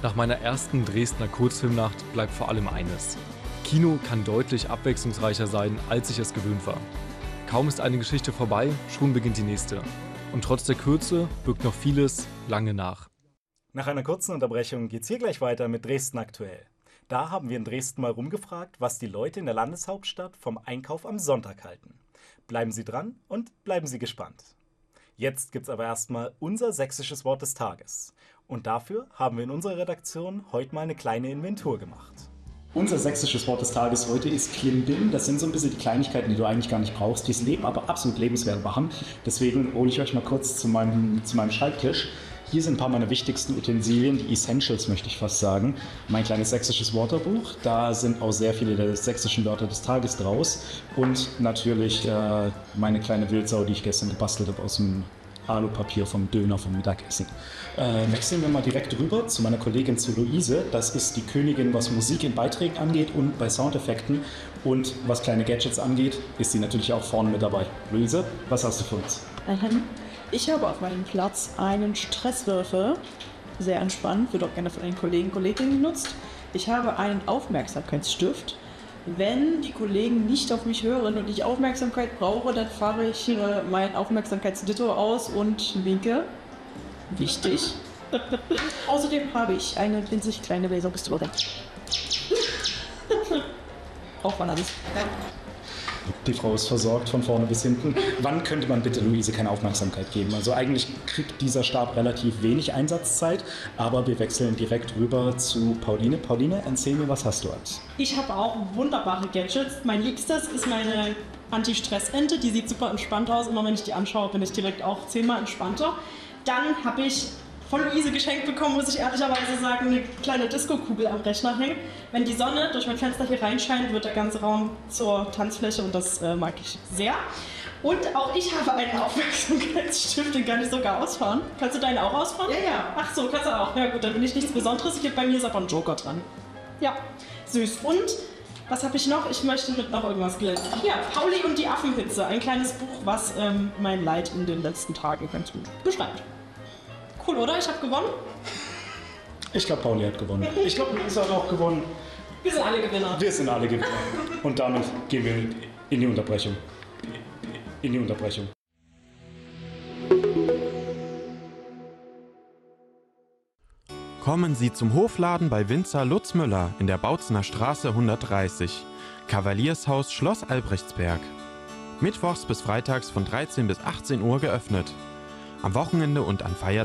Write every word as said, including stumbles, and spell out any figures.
Nach meiner ersten Dresdner Kurzfilmnacht bleibt vor allem eines: Kino kann deutlich abwechslungsreicher sein, als ich es gewöhnt war. Kaum ist eine Geschichte vorbei, schon beginnt die nächste. Und trotz der Kürze wirkt noch vieles lange nach. Nach einer kurzen Unterbrechung geht's hier gleich weiter mit Dresden aktuell. Da haben wir in Dresden mal rumgefragt, was die Leute in der Landeshauptstadt vom Einkauf am Sonntag halten. Bleiben Sie dran und bleiben Sie gespannt. Jetzt gibt's aber erstmal unser sächsisches Wort des Tages. Und dafür haben wir in unserer Redaktion heute mal eine kleine Inventur gemacht. Unser sächsisches Wort des Tages heute ist Klimbim. Das sind so ein bisschen die Kleinigkeiten, die du eigentlich gar nicht brauchst, die das Leben aber absolut lebenswert machen. Deswegen hole ich euch mal kurz zu meinem, zu meinem Schreibtisch. Hier sind ein paar meiner wichtigsten Utensilien, die Essentials möchte ich fast sagen. Mein kleines sächsisches Wörterbuch, da sind auch sehr viele der sächsischen Wörter des Tages draus. Und natürlich äh, meine kleine Wildsau, die ich gestern gebastelt habe aus dem Alupapier vom Döner vom Mittagessen. Äh, wechseln wir mal direkt rüber zu meiner Kollegin, zu Luise. Das ist die Königin, was Musik in Beiträgen angeht und bei Soundeffekten. Und was kleine Gadgets angeht, ist sie natürlich auch vorne mit dabei. Luise, was hast du für uns? Ähm, ich habe auf meinem Platz einen Stresswürfel. Sehr entspannt, wird auch gerne von den Kollegen und Kolleginnen genutzt. Ich habe einen Aufmerksamkeitsstift. Wenn die Kollegen nicht auf mich hören und ich Aufmerksamkeit brauche, dann fahre ich äh, mein Aufmerksamkeitsditto aus und winke. Wichtig. Außerdem habe ich eine winzig kleine Laserpistole. Braucht man alles. Die Frau ist versorgt von vorne bis hinten. Wann könnte man bitte Luise keine Aufmerksamkeit geben? Also eigentlich kriegt dieser Stab relativ wenig Einsatzzeit, aber wir wechseln direkt rüber zu Pauline. Pauline, erzähl mir, was hast du alles? Ich habe auch wunderbare Gadgets. Mein liebstes ist meine Anti-Stress-Ente. Die sieht super entspannt aus. Immer wenn ich die anschaue, bin ich direkt auch zehnmal entspannter. Dann habe ich von Luise geschenkt bekommen, muss ich ehrlicherweise sagen, eine kleine Disco-Kugel am Rechner hängen. Wenn die Sonne durch mein Fenster hier reinscheint, wird der ganze Raum zur Tanzfläche und das äh, mag ich sehr. Und auch ich habe einen Aufmerksamkeitsstift, den kann ich sogar ausfahren. Kannst du deinen auch ausfahren? Ja, ja. Ach so, kannst du auch. Ja gut, dann bin ich nichts Besonderes. Hier bei mir ist aber ein Joker dran. Ja, süß. Und was habe ich noch? Ich möchte mit noch irgendwas glänzen. Hier, Pauli und die Affenhitze. Ein kleines Buch, was ähm, mein Leid in den letzten Tagen ganz gut beschreibt. Cool, oder? Ich habe gewonnen. Ich glaube, Pauli hat gewonnen. Ich glaube, Luise hat auch gewonnen. Wir sind alle Gewinner. Wir sind alle Gewinner. Und damit gehen wir in die Unterbrechung. In die Unterbrechung. Kommen Sie zum Hofladen bei Winzer Lutz Müller in der Bautzener Straße hundertdreißig. Kavaliershaus Schloss Albrechtsberg. Mittwochs bis freitags von dreizehn bis achtzehn Uhr geöffnet. Am Wochenende und an Feiertagen